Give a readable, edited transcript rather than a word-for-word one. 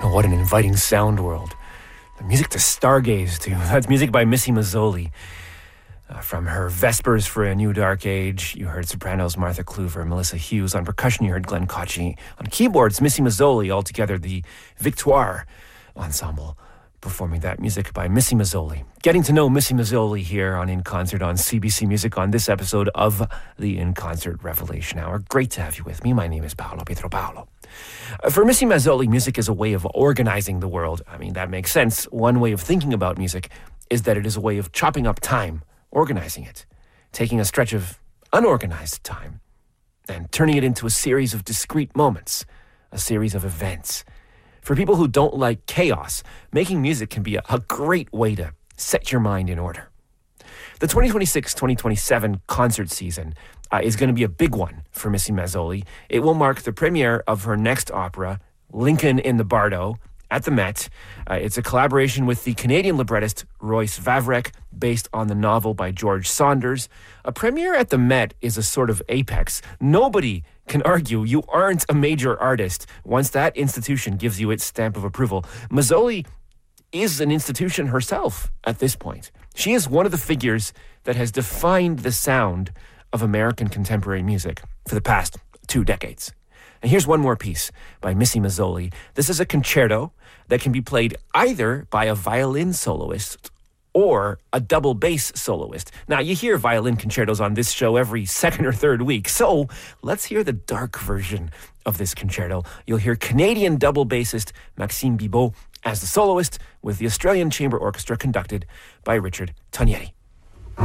what an inviting sound world. The music to stargaze to. That's music by Missy Mazzoli. From her Vespers for a New Dark Age, you heard sopranos Martha Kluver, Melissa Hughes. On percussion, you heard Glenn Cocci. On keyboards, Missy Mazzoli. Altogether, the Victoire Ensemble performing that music by Missy Mazzoli. Getting to know Missy Mazzoli here on In Concert on CBC Music on this episode of the In Concert Revelation Hour. Great to have you with me. My name is Paolo Pietro Paolo. For Missy Mazzoli, music is a way of organizing the world. I mean, that makes sense. One way of thinking about music is that it is a way of chopping up time, organizing it, taking a stretch of unorganized time, and turning it into a series of discrete moments, a series of events. For people who don't like chaos, making music can be a great way to set your mind in order. The 2026-2027 concert season is going to be a big one for Missy Mazzoli. It will mark the premiere of her next opera, Lincoln in the Bardo, at the Met. It's a collaboration with the Canadian librettist Royce Vavrek, based on the novel by George Saunders. A premiere at the Met is a sort of apex. Nobody can argue you aren't a major artist once that institution gives you its stamp of approval. Mazzoli is an institution herself at this point. She is one of the figures that has defined the sound of American contemporary music for the past 2 decades. And here's one more piece by Missy Mazzoli. This is a concerto that can be played either by a violin soloist or a double bass soloist. Now, you hear violin concertos on this show every second or third week, so let's hear the dark version of this concerto. You'll hear Canadian double bassist Maxime Bibot as the soloist, with the Australian Chamber Orchestra conducted by Richard Tonieri.